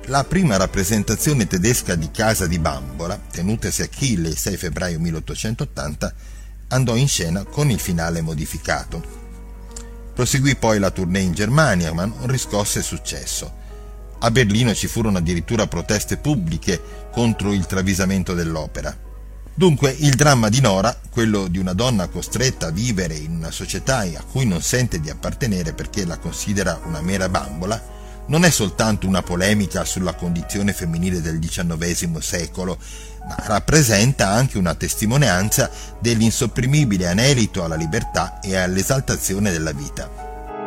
La prima rappresentazione tedesca di Casa di Bambola, tenutasi a Kiel il 6 febbraio 1880, andò in scena con il finale modificato. Proseguì poi la tournée in Germania, ma non riscosse successo. A Berlino ci furono addirittura proteste pubbliche contro il travisamento dell'opera. Dunque il dramma di Nora, quello di una donna costretta a vivere in una società a cui non sente di appartenere perché la considera una mera bambola, non è soltanto una polemica sulla condizione femminile del XIX secolo, ma rappresenta anche una testimonianza dell'insopprimibile anelito alla libertà e all'esaltazione della vita.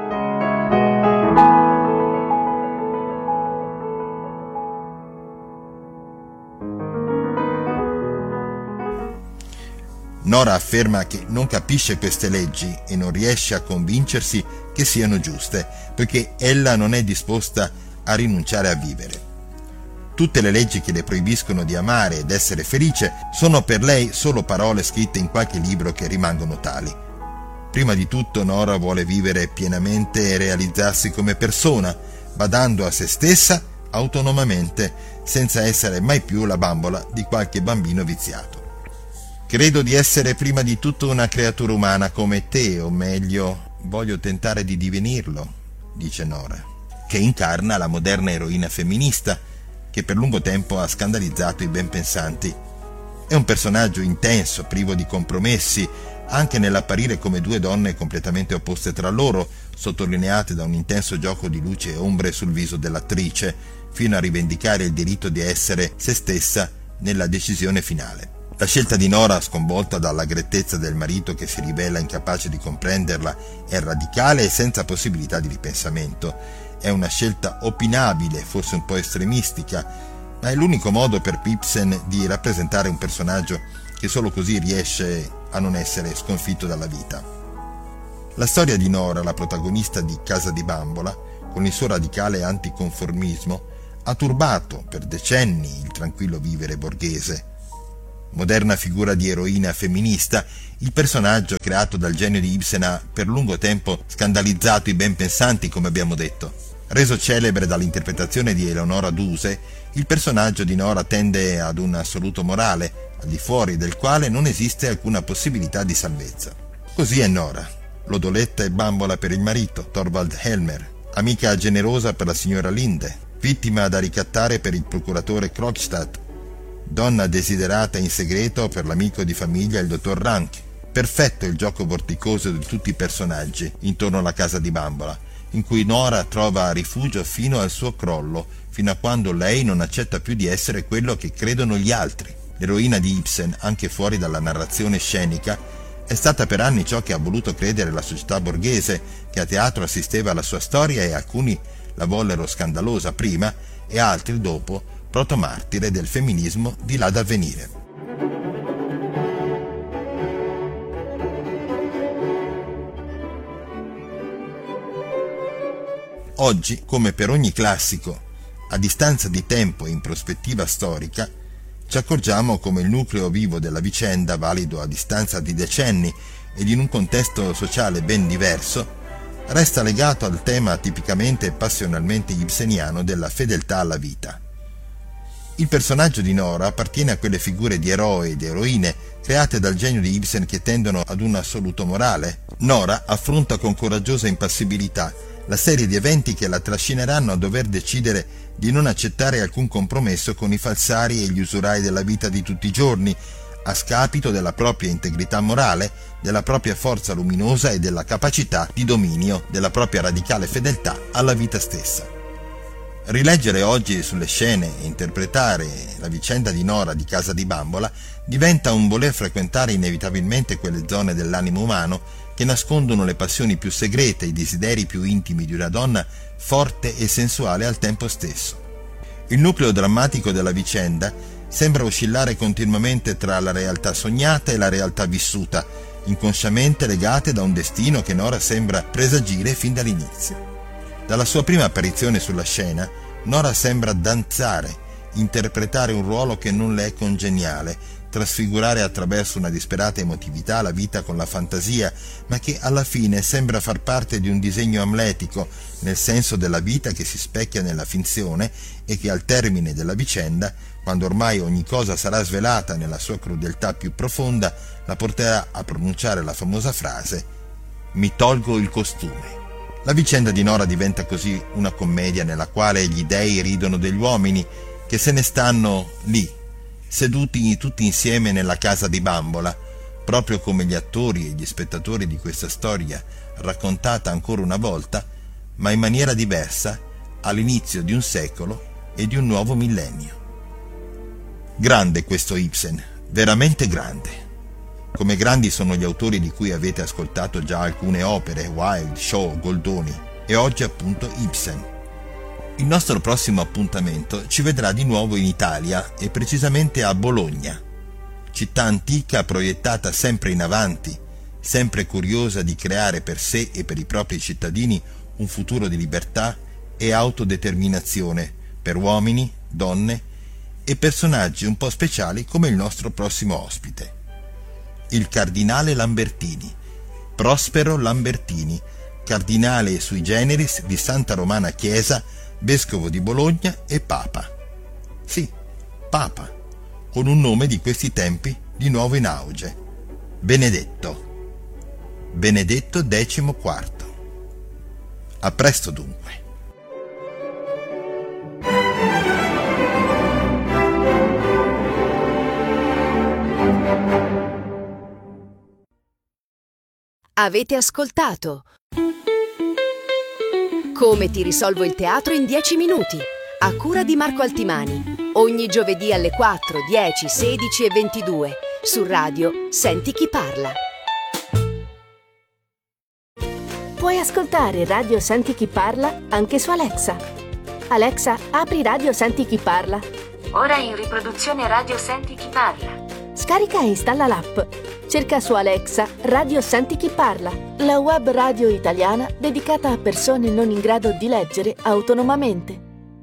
Nora afferma che non capisce queste leggi e non riesce a convincersi che siano giuste, perché ella non è disposta a rinunciare a vivere. Tutte le leggi che le proibiscono di amare ed essere felice sono per lei solo parole scritte in qualche libro che rimangono tali. Prima di tutto Nora vuole vivere pienamente e realizzarsi come persona, badando a se stessa autonomamente, senza essere mai più la bambola di qualche bambino viziato. Credo di essere prima di tutto una creatura umana come te, o meglio, voglio tentare di divenirlo, dice Nora, che incarna la moderna eroina femminista che per lungo tempo ha scandalizzato i ben pensanti. È un personaggio intenso, privo di compromessi, anche nell'apparire come due donne completamente opposte tra loro, sottolineate da un intenso gioco di luci e ombre sul viso dell'attrice, fino a rivendicare il diritto di essere se stessa nella decisione finale. La scelta di Nora, sconvolta dalla grettezza del marito che si rivela incapace di comprenderla, è radicale e senza possibilità di ripensamento. È una scelta opinabile, forse un po' estremistica, ma è l'unico modo per Ibsen di rappresentare un personaggio che solo così riesce a non essere sconfitto dalla vita. La storia di Nora, la protagonista di Casa di Bambola, con il suo radicale anticonformismo, ha turbato per decenni il tranquillo vivere borghese. Moderna figura di eroina femminista, il personaggio creato dal genio di Ibsen ha per lungo tempo scandalizzato i ben pensanti, come abbiamo detto. Reso celebre dall'interpretazione di Eleonora Duse, il personaggio di Nora tende ad un assoluto morale, al di fuori del quale non esiste alcuna possibilità di salvezza. Così è Nora, lodoletta e bambola per il marito, Torvald Helmer, amica generosa per la signora Linde, vittima da ricattare per il procuratore Krogstad, donna desiderata in segreto per l'amico di famiglia il dottor Rank. Perfetto il gioco vorticoso di tutti i personaggi intorno alla Casa di Bambola, in cui Nora trova rifugio fino al suo crollo, fino a quando lei non accetta più di essere quello che credono gli altri. L'eroina di Ibsen, anche fuori dalla narrazione scenica, è stata per anni ciò che ha voluto credere la società borghese, che a teatro assisteva alla sua storia e alcuni la vollero scandalosa prima e altri dopo, protomartire del femminismo di là da venire. Oggi, come per ogni classico, a distanza di tempo e in prospettiva storica, ci accorgiamo come il nucleo vivo della vicenda, valido a distanza di decenni ed in un contesto sociale ben diverso, resta legato al tema tipicamente e passionalmente ibseniano della fedeltà alla vita. Il personaggio di Nora appartiene a quelle figure di eroe ed eroine create dal genio di Ibsen che tendono ad un assoluto morale. Nora affronta con coraggiosa impassibilità la serie di eventi che la trascineranno a dover decidere di non accettare alcun compromesso con i falsari e gli usurai della vita di tutti i giorni, a scapito della propria integrità morale, della propria forza luminosa e della capacità di dominio della propria radicale fedeltà alla vita stessa. Rileggere oggi sulle scene e interpretare la vicenda di Nora di Casa di Bambola diventa un voler frequentare inevitabilmente quelle zone dell'animo umano che nascondono le passioni più segrete, i desideri più intimi di una donna forte e sensuale al tempo stesso. Il nucleo drammatico della vicenda sembra oscillare continuamente tra la realtà sognata e la realtà vissuta, inconsciamente legate da un destino che Nora sembra presagire fin dall'inizio. Dalla sua prima apparizione sulla scena, Nora sembra danzare, interpretare un ruolo che non le è congeniale, trasfigurare attraverso una disperata emotività la vita con la fantasia, ma che alla fine sembra far parte di un disegno amletico, nel senso della vita che si specchia nella finzione e che al termine della vicenda, quando ormai ogni cosa sarà svelata nella sua crudeltà più profonda, la porterà a pronunciare la famosa frase «Mi tolgo il costume». La vicenda di Nora diventa così una commedia nella quale gli dei ridono degli uomini che se ne stanno lì, seduti tutti insieme nella casa di bambola, proprio come gli attori e gli spettatori di questa storia raccontata ancora una volta, ma in maniera diversa, all'inizio di un secolo e di un nuovo millennio. Grande questo Ibsen, veramente grande. Come grandi sono gli autori di cui avete ascoltato già alcune opere, Wilde, Shaw, Goldoni, e oggi appunto Ibsen. Il nostro prossimo appuntamento ci vedrà di nuovo in Italia e precisamente a Bologna, città antica proiettata sempre in avanti, sempre curiosa di creare per sé e per i propri cittadini un futuro di libertà e autodeterminazione per uomini, donne e personaggi un po' speciali come il nostro prossimo ospite, il cardinale Lambertini, Prospero Lambertini, cardinale sui generis di Santa Romana Chiesa, vescovo di Bologna e Papa. Sì, Papa, con un nome di questi tempi di nuovo in auge, Benedetto XIV. A presto dunque. Avete ascoltato Come ti risolvo il teatro in 10 minuti, a cura di Marco Altimani, ogni giovedì alle 4, 10, 16 e 22 su Radio Senti chi parla. Puoi ascoltare Radio Senti chi parla anche su Alexa. Alexa, apri Radio Senti chi parla. Ora in riproduzione Radio Senti chi parla. Scarica e installa l'app. Cerca su Alexa Radio Senti chi parla, la web radio italiana dedicata a persone non in grado di leggere autonomamente.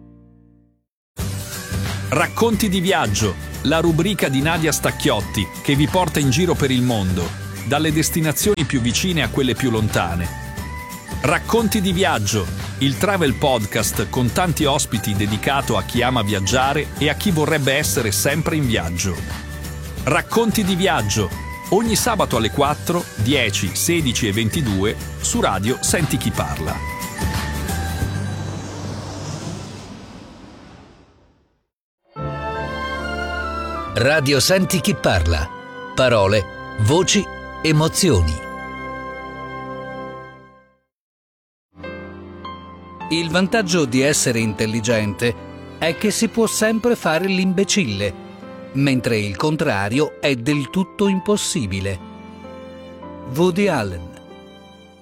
Racconti di viaggio, la rubrica di Nadia Stacchiotti che vi porta in giro per il mondo, dalle destinazioni più vicine a quelle più lontane. Racconti di viaggio, il travel podcast con tanti ospiti dedicato a chi ama viaggiare e a chi vorrebbe essere sempre in viaggio. Racconti di viaggio, ogni sabato alle 4, 10, 16 e 22 su Radio Senti chi parla. Radio Senti chi parla. Parole, voci, emozioni. Il vantaggio di essere intelligente è che si può sempre fare l'imbecille, mentre il contrario è del tutto impossibile. Woody Allen.